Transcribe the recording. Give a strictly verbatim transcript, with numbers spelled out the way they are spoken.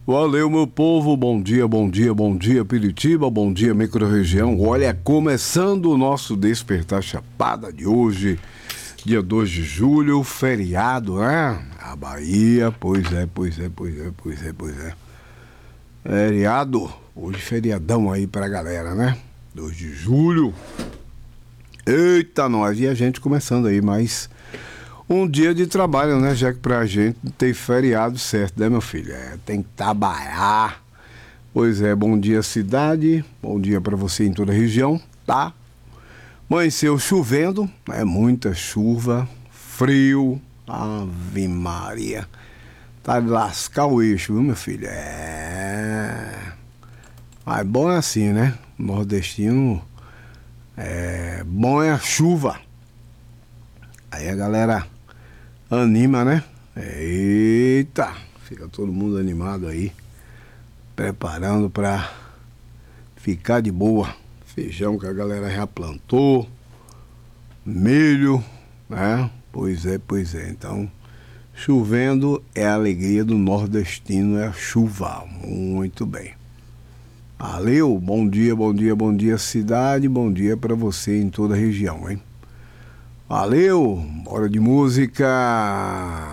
Valeu, meu povo, bom dia, bom dia, bom dia, Piritiba, bom dia, microrregião. Olha, começando o nosso Despertar Chapada de hoje, dia dois de julho, feriado, né? A Bahia, pois é, pois é, pois é, pois é, pois é. Feriado, hoje feriadão aí pra galera, né? dois de julho. Eita, nós, e a gente começando aí mais um dia de trabalho, né? Já que pra gente tem feriado certo, né, meu filho? É, tem que trabalhar. Pois é, bom dia, cidade. Bom dia pra você em toda a região, tá? Amanheceu chovendo, é né? Muita chuva, frio. Ave Maria. Tá de lascar o eixo, viu, meu filho? É. Mas bom é assim, né? Nordestino. É. Bom é a chuva. Aí a galera anima, né? Eita, fica todo mundo animado aí, preparando pra ficar de boa. Feijão que a galera já plantou, milho, né? Pois é, pois é. Então, chovendo é a alegria do nordestino, é a chuva. Muito bem. Valeu, bom dia, bom dia, bom dia, cidade, bom dia pra você em toda a região, hein? Valeu, bora de música.